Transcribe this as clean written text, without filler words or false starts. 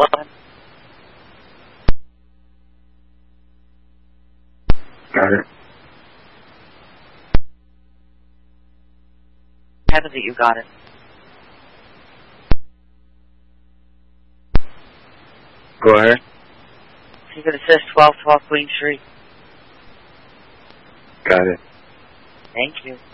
Got it. Have it that you got it. Go ahead. You can assist 1212 Queen Street. Got it. Thank you.